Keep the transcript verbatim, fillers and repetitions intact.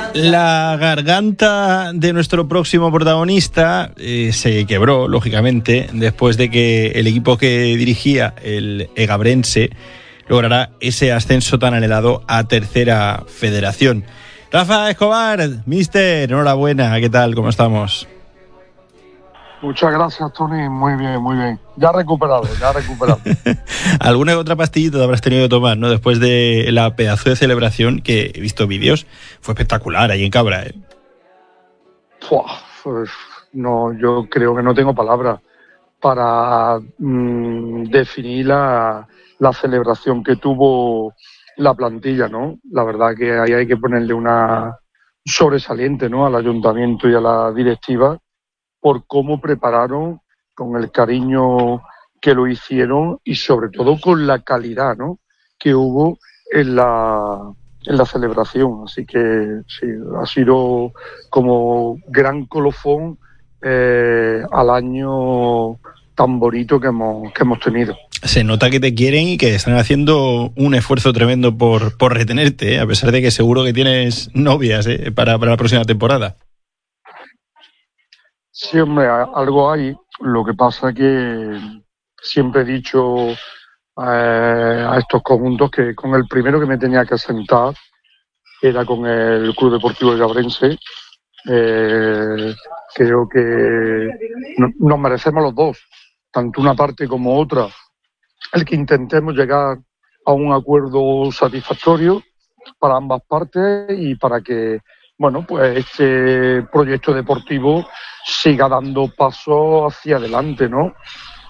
La garganta de nuestro próximo protagonista eh, se quebró, lógicamente, después de que el equipo que dirigía, el Egabrense, logrará ese ascenso tan anhelado a Tercera Federación. Rafa Escobar, mister, enhorabuena, ¿qué tal? ¿Cómo estamos? Muchas gracias, Tony. Muy bien, muy bien. Ya recuperado, ya recuperado. Alguna otra pastillita te habrás tenido que tomar, ¿no? Después de la pedazo de celebración que he visto vídeos. Fue espectacular ahí en Cabra, ¿eh? Puah, pues, no, yo creo que no tengo palabras para mmm, definir la, la celebración que tuvo la plantilla, ¿no? La verdad que ahí hay que ponerle una sobresaliente, ¿no?, al ayuntamiento y a la directiva por cómo prepararon, con el cariño que lo hicieron y sobre todo con la calidad, ¿no?, que hubo en la, en la celebración. Así que sí, ha sido como gran colofón eh, al año tan bonito que hemos, que hemos tenido. Se nota que te quieren y que están haciendo un esfuerzo tremendo por, por retenerte, ¿eh? A pesar de que seguro que tienes novias, ¿eh?, para, para la próxima temporada. Sí, hombre, algo hay. Lo que pasa que siempre he dicho eh, a estos conjuntos que con el primero que me tenía que sentar era con el Club Deportivo Egabrense. Eh, creo que no, nos merecemos los dos, tanto una parte como otra, el que intentemos llegar a un acuerdo satisfactorio para ambas partes y para que, bueno, pues este proyecto deportivo siga dando pasos hacia adelante, ¿no?